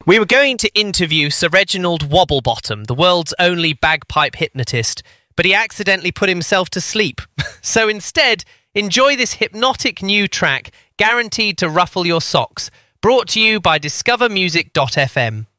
We were going to interview Sir Reginald Wobblebottom, the world's only bagpipe hypnotist, but he accidentally put himself to sleep. So instead, enjoy this hypnotic new track, guaranteed to ruffle your socks, brought to you by discovermusic.fm.